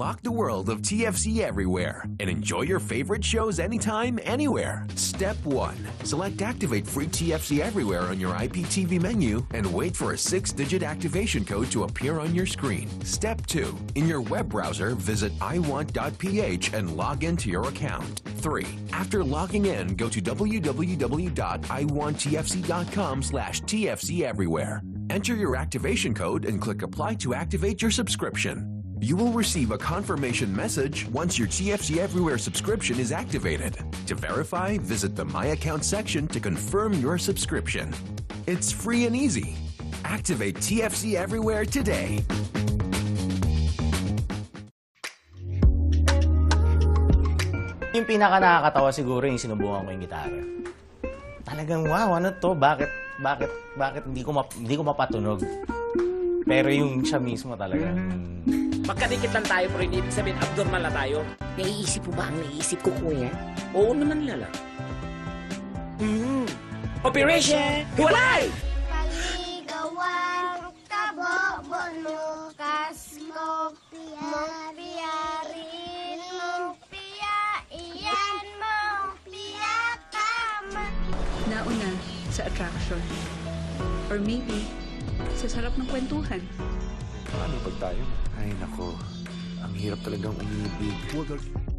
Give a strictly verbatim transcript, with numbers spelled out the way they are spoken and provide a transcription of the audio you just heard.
Unlock the world of T F C Everywhere and enjoy your favorite shows anytime, anywhere. Step one. Select Activate Free T F C Everywhere on your I P T V menu and wait for a six-digit activation code to appear on your screen. Step two. In your web browser, visit i want dot p h and log into your account. three. After logging in, go to w w w dot i want t f c dot com slash T F C Everywhere. Enter your activation code and click Apply to activate your subscription. You will receive a confirmation message once your T F C Everywhere subscription is activated. To verify, visit the My Account section to confirm your subscription. It's free and easy. Activate T F C Everywhere today. Yung pinaka nakakatawa siguro yung sinubukan ko yung gitara. Talagang wow, ano to? Bakit, bakit, bakit hindi ko, map, hindi ko mapatunog? Pero yung siya mismo talaga. Hmm. Magkadikit lang tayo, pero hindi ibig sabihin abnormal na tayo. Naiisip mo ba ang naiisip ko, kuya? Oo naman, Lala. Mm. Operation Hiwalay! Paligawan, kabobon mo, kasmo, piyarin mo, piyaiyan mo, piyakama. Nauna sa attraction. Or maybe, sa sarap ng kwentuhan. Paano pag tayo? Ay, nako. Ang hirap talagang umibig.